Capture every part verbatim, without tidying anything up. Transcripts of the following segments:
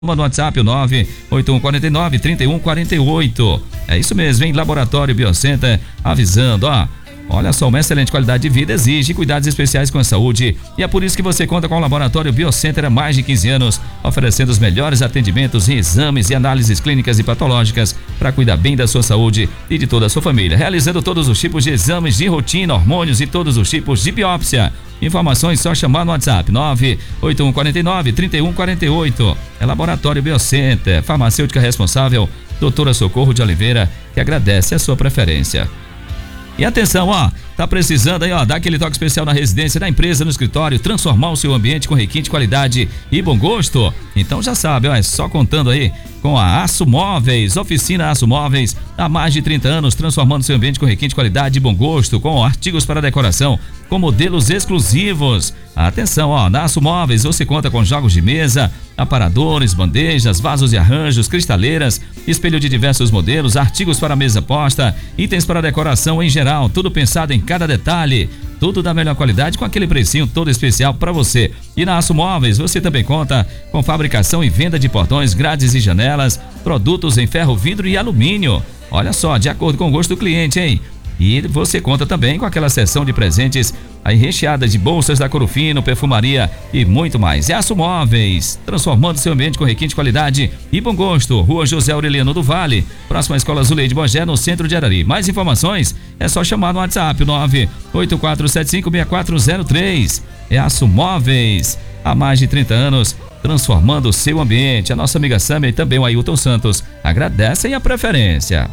No WhatsApp, o nove oito um quatro nove, três um quatro oito. É isso mesmo, hein? Laboratório Biocenter avisando, ó. Olha só, uma excelente qualidade de vida exige cuidados especiais com a saúde. E é por isso que você conta com o Laboratório Biocenter há mais de quinze anos, oferecendo os melhores atendimentos em exames e análises clínicas e patológicas para cuidar bem da sua saúde e de toda a sua família. Realizando todos os tipos de exames de rotina, hormônios e todos os tipos de biópsia. Informações só chamar no WhatsApp nove oito um quatro nove, três um quatro oito. É Laboratório Biocenter, farmacêutica responsável, doutora Socorro de Oliveira, que agradece a sua preferência. E atenção, ó, tá precisando aí, ó, dar aquele toque especial na residência, da empresa, no escritório, transformar o seu ambiente com requinte, qualidade e bom gosto? Então já sabe, ó, é só contando aí com a Aço Móveis, oficina Aço Móveis, há mais de trinta anos, transformando seu ambiente com requinte, qualidade e bom gosto, com artigos para decoração, com modelos exclusivos. Atenção, ó, na Aço Móveis você conta com jogos de mesa, aparadores, bandejas, vasos e arranjos, cristaleiras, espelho de diversos modelos, artigos para mesa posta, itens para decoração em geral, tudo pensado em cada detalhe, tudo da melhor qualidade com aquele precinho todo especial para você. E na Aço Móveis você também conta com fabricação e venda de portões, grades e janelas, produtos em ferro, vidro e alumínio. Olha só, de acordo com o gosto do cliente, hein? E você conta também com aquela seção de presentes aí recheada de bolsas da Corufino, perfumaria e muito mais. É Aço Móveis, transformando seu ambiente com requinte, qualidade e bom gosto. Rua José Aureliano do Vale, próxima à Escola Zuleide Bogé, no centro de Arari. Mais informações é só chamar no WhatsApp nove oito quatro sete cinco seis quatro zero três. É Aço Móveis, há mais de trinta anos, transformando o seu ambiente. A nossa amiga Samia e também o Ailton Santos agradecem a preferência.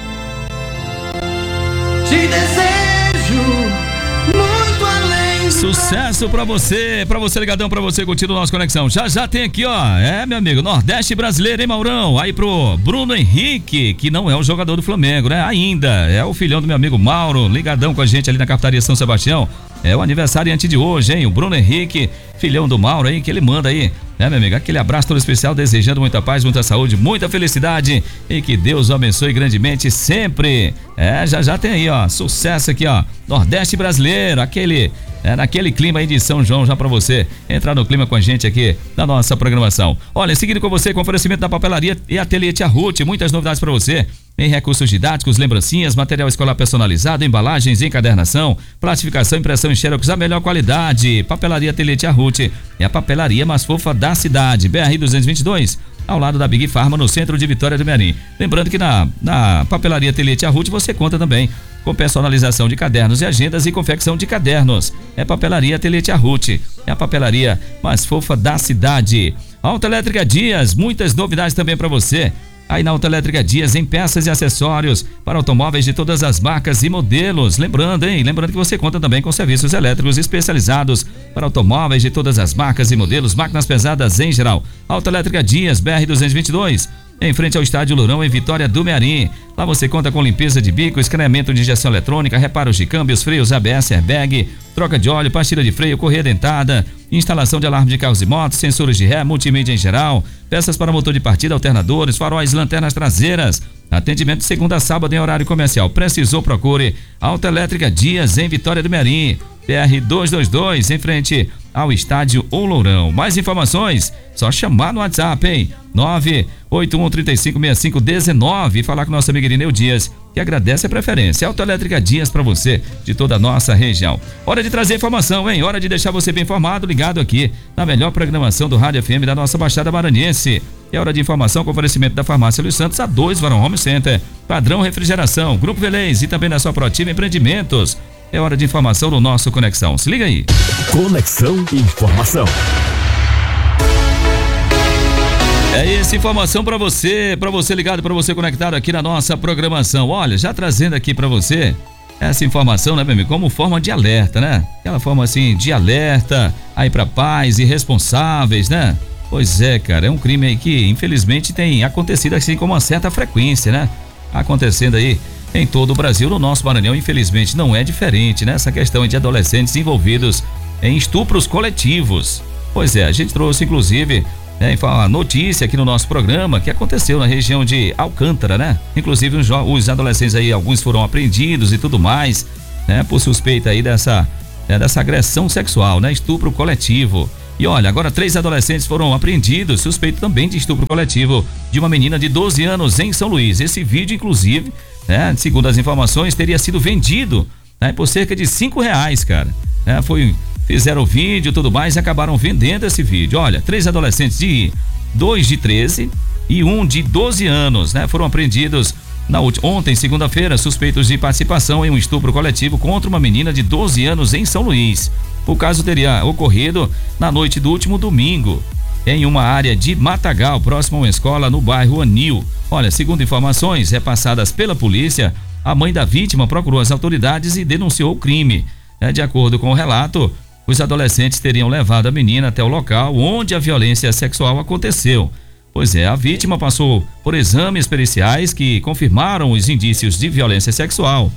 Te desejo muito além. Sucesso pra você, pra você ligadão, pra você curtindo o nosso Conexão. Já já tem aqui, ó, é meu amigo, Nordeste brasileiro, hein, Maurão? Aí pro Bruno Henrique, que não é o jogador do Flamengo, né? Ainda, é o filhão do meu amigo Mauro, ligadão com a gente ali na Cafetaria São Sebastião. É o aniversariante de hoje, hein? O Bruno Henrique, filhão do Mauro aí, que ele manda aí, né, meu amigo? Aquele abraço todo especial, desejando muita paz, muita saúde, muita felicidade e que Deus o abençoe grandemente sempre. É, já já tem aí, ó, sucesso aqui, ó, Nordeste brasileiro, aquele, é, naquele clima aí de São João, já pra você entrar no clima com a gente aqui na nossa programação. Olha, seguindo com você com o oferecimento da Papelaria e Ateliê Tia Ruth, muitas novidades pra você. Em recursos didáticos, lembrancinhas, material escolar personalizado, embalagens, encadernação, plastificação, impressão em xerox, a melhor qualidade. Papelaria Ateliê Tia Ruth é a papelaria mais fofa da cidade. B R duzentos e vinte e dois, ao lado da Big Pharma, no centro de Vitória do Mearim. Lembrando que na, na Papelaria Ateliê Tia Ruth você conta também com personalização de cadernos e agendas e confecção de cadernos. É Papelaria Ateliê Tia Ruth, é a papelaria mais fofa da cidade. Autoelétrica Dias, muitas novidades também para você. Aí na Autoelétrica Dias, em peças e acessórios para automóveis de todas as marcas e modelos. Lembrando, hein? Lembrando que você conta também com serviços elétricos especializados para automóveis de todas as marcas e modelos, máquinas pesadas em geral. Autoelétrica Dias, B R duzentos e vinte e dois, em frente ao Estádio Lourão, em Vitória do Mearim. Lá você conta com limpeza de bico, escaneamento de injeção eletrônica, reparos de câmbios, freios, A B S, airbag, troca de óleo, pastilha de freio, correia dentada, instalação de alarme de carros e motos, sensores de ré, multimídia em geral, peças para motor de partida, alternadores, faróis, lanternas traseiras. Atendimento de segunda a sábado em horário comercial. Precisou, procure Autoelétrica Dias, em Vitória do Mearim. P R duzentos e vinte e dois, em frente ao Estádio Lourão. Mais informações, só chamar no WhatsApp, hein? nove oito um, três cinco, seis cinco um nove e falar com nosso amigo Irineu Dias, que agradece a preferência. Autoelétrica Dias para você, de toda a nossa região. Hora de trazer informação, hein? Hora de deixar você bem informado, ligado aqui na melhor programação do Rádio F M da nossa Baixada Maranhense. É hora de informação com oferecimento da Farmácia Luiz Santos, a dois Varão Home Center, Padrão Refrigeração, Grupo Velez e também da sua Proativa Empreendimentos. É hora de informação no nosso Conexão. Se liga aí. Conexão Informação. É essa informação para você, para você ligado, para você conectado aqui na nossa programação. Olha, já trazendo aqui para você essa informação, né, meu amigo, como forma de alerta, né? Aquela forma assim de alerta aí para pais irresponsáveis, né? Pois é, cara, é um crime aí que infelizmente tem acontecido assim com uma certa frequência, né? Acontecendo aí em todo o Brasil. No nosso Maranhão, infelizmente, não é diferente, né? Essa questão de adolescentes envolvidos em estupros coletivos. Pois é, a gente trouxe, inclusive, né, uma notícia aqui no nosso programa que aconteceu na região de Alcântara, né? Inclusive, os, os adolescentes aí, alguns foram apreendidos e tudo mais, né? Por suspeita aí dessa, né, dessa agressão sexual, né? Estupro coletivo. E olha, agora três adolescentes foram apreendidos, suspeitos também de estupro coletivo de uma menina de doze anos em São Luís. Esse vídeo, inclusive, né, segundo as informações, teria sido vendido, né, por cerca de cinco reais, cara. É, foi, fizeram o vídeo e tudo mais e acabaram vendendo esse vídeo. Olha, três adolescentes de dois de treze e um de doze anos, né, foram apreendidos na última, ontem, segunda-feira, suspeitos de participação em um estupro coletivo contra uma menina de doze anos em São Luís. O caso teria ocorrido na noite do último domingo, em uma área de Matagal, próximo a uma escola no bairro Anil. Olha, segundo informações repassadas pela polícia, a mãe da vítima procurou as autoridades e denunciou o crime. É, de acordo com o relato, os adolescentes teriam levado a menina até o local onde a violência sexual aconteceu. Pois é, a vítima passou por exames periciais que confirmaram os indícios de violência sexual.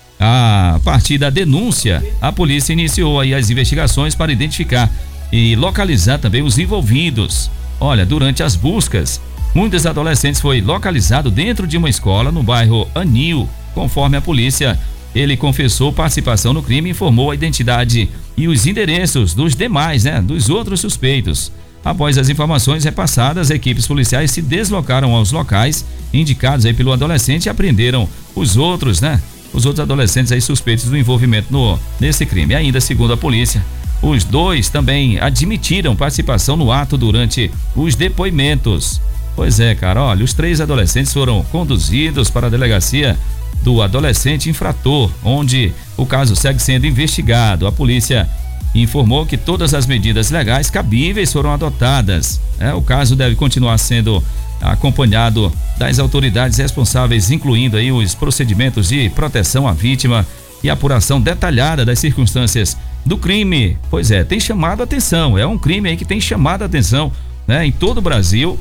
A partir da denúncia, a polícia iniciou aí as investigações para identificar e localizar também os envolvidos. Olha, durante as buscas, um dos adolescentes foi localizado dentro de uma escola no bairro Anil. Conforme a polícia, ele confessou participação no crime e informou a identidade e os endereços dos demais, né, dos outros suspeitos. Após as informações repassadas, equipes policiais se deslocaram aos locais indicados aí pelo adolescente e apreenderam os outros, né? Os outros adolescentes aí suspeitos do envolvimento no, nesse crime. E ainda, segundo a polícia, os dois também admitiram participação no ato durante os depoimentos. Pois é, cara, olha, os três adolescentes foram conduzidos para a delegacia do adolescente infrator, onde o caso segue sendo investigado. A polícia informou que todas as medidas legais cabíveis foram adotadas. É, o caso deve continuar sendo acompanhado das autoridades responsáveis, incluindo aí os procedimentos de proteção à vítima e apuração detalhada das circunstâncias do crime. Pois é, tem chamado a atenção, é um crime aí que tem chamado a atenção, né, em todo o Brasil.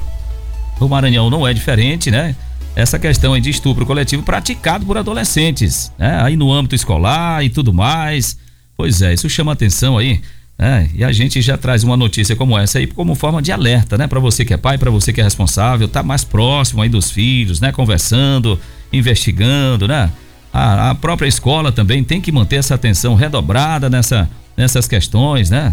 O Maranhão não é diferente, né? Essa questão aí de estupro coletivo praticado por adolescentes, né? Aí no âmbito escolar e tudo mais. Pois é, isso chama atenção aí, né? E a gente já traz uma notícia como essa aí como forma de alerta, né? Para você que é pai, para você que é responsável, tá mais próximo aí dos filhos, né? Conversando, investigando, né? A, a própria escola também tem que manter essa atenção redobrada nessa, nessas questões, né?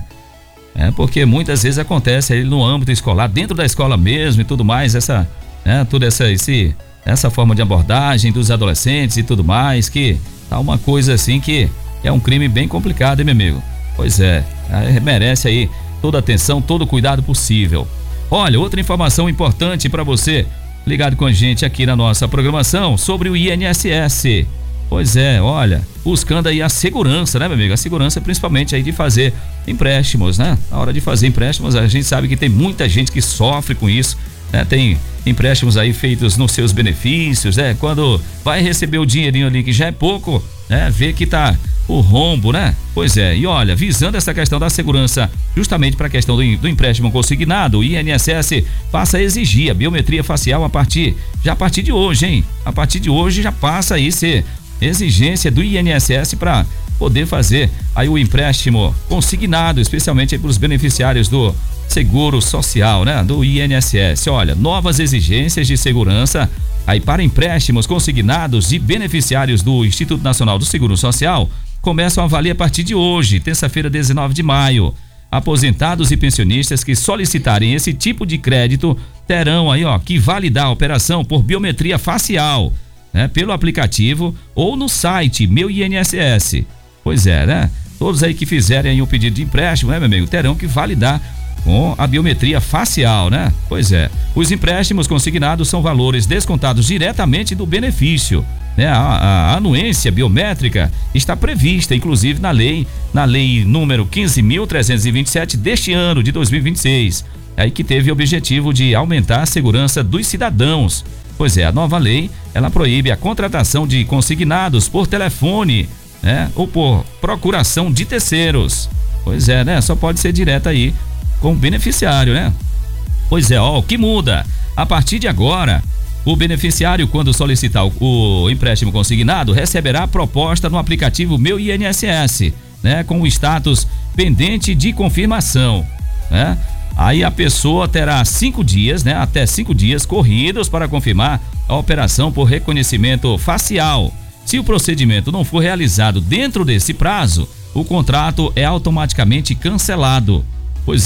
É porque muitas vezes acontece aí no âmbito escolar, dentro da escola mesmo e tudo mais, essa, né? Toda essa, esse, essa forma de abordagem dos adolescentes e tudo mais, que tá uma coisa assim que é um crime bem complicado, hein, meu amigo? Pois é, merece aí toda a atenção, todo o cuidado possível. Olha, outra informação importante para você, ligado com a gente aqui na nossa programação, sobre o I N S S. Pois é, olha, buscando aí a segurança, né, meu amigo? A segurança principalmente aí de fazer empréstimos, né? Na hora de fazer empréstimos, a gente sabe que tem muita gente que sofre com isso, né? Tem empréstimos aí feitos nos seus benefícios, né? Quando vai receber o dinheirinho ali que já é pouco, né? Vê que tá o rombo, né? Pois é, e olha, visando essa questão da segurança, justamente para a questão do, do empréstimo consignado, o I N S S passa a exigir a biometria facial a partir, já a partir de hoje, hein? A partir de hoje já passa aí ser exigência do I N S S para poder fazer aí o empréstimo consignado, especialmente para os beneficiários do Seguro Social, né? Do I N S S. Olha, novas exigências de segurança aí para empréstimos consignados de beneficiários do Instituto Nacional do Seguro Social começam a valer a partir de hoje, terça-feira, dezenove de maio. Aposentados e pensionistas que solicitarem esse tipo de crédito terão aí, ó, que validar a operação por biometria facial, né, pelo aplicativo ou no site Meu I N S S. Pois é, né? Todos aí que fizerem aí um pedido de empréstimo, né, meu amigo, terão que validar com a biometria facial, né? Pois é. Os empréstimos consignados são valores descontados diretamente do benefício, né? A, a anuência biométrica está prevista, inclusive, na lei, na lei número quinze mil trezentos e vinte e sete deste ano, de dois mil e vinte e seis. Aí que teve o objetivo de aumentar a segurança dos cidadãos. Pois é, a nova lei, ela proíbe a contratação de consignados por telefone, né? Ou por procuração de terceiros. Pois é, né? Só pode ser direto aí com o beneficiário, né? Pois é, ó, o que muda? A partir de agora, o beneficiário, quando solicitar o, o empréstimo consignado, receberá a proposta no aplicativo Meu I N S S, né? Com o status pendente de confirmação, né? Aí a pessoa terá cinco dias, né? Até cinco dias corridos para confirmar a operação por reconhecimento facial. Se o procedimento não for realizado dentro desse prazo, o contrato é automaticamente cancelado. Pois é,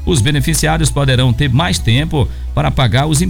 Os beneficiários poderão ter mais tempo para pagar os